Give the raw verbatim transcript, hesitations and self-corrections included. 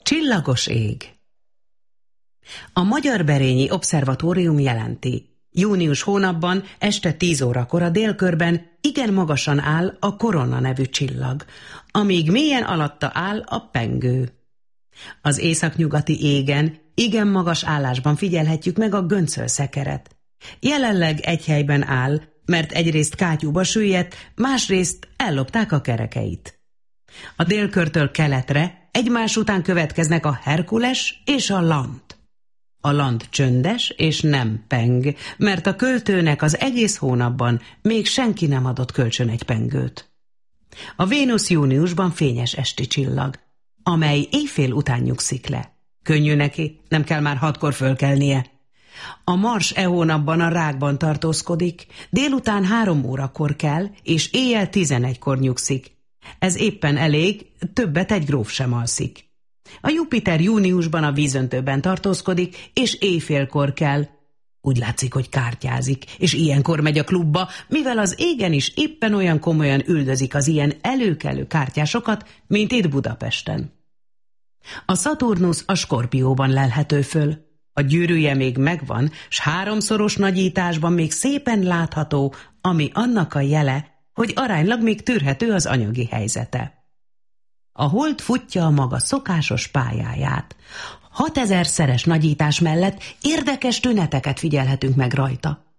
Csillagos ég. A Magyar Berényi Obszervatórium jelenti, június hónapban este tíz órakor a délkörben igen magasan áll a Korona nevű csillag, amíg mélyen alatta áll a pengő. Az északnyugati égen igen magas állásban figyelhetjük meg a göncölszekeret. Jelenleg egy helyben áll, mert egyrészt kátyúba süllyedt, másrészt ellopták a kerekeit. A délkörtől keletre egymás után következnek a Herkules és a Land. A Land csöndes és nem peng, mert a költőnek az egész hónapban még senki nem adott kölcsön egy pengőt. A Vénusz júniusban fényes esti csillag, amely éjfél után nyugszik le. Könnyű neki, nem kell már hatkor fölkelnie. A Mars e hónapban a Rákban tartózkodik, délután három órakor kell, és éjjel tizenegykor nyugszik. Ez éppen elég, többet egy gróf sem alszik. A Jupiter júniusban a vízöntőben tartózkodik, és éjfélkor kell. Úgy látszik, hogy kártyázik, és ilyenkor megy a klubba, mivel az égen is éppen olyan komolyan üldözik az ilyen előkelő kártyásokat, mint itt Budapesten. A Szaturnusz a Skorpióban lelhető föl. A gyűrűje még megvan, s háromszoros nagyításban még szépen látható, ami annak a jele, hogy aránylag még tűrhető az anyagi helyzete. A hold futja a maga szokásos pályáját. Hatezerszeres nagyítás mellett érdekes tüneteket figyelhetünk meg rajta.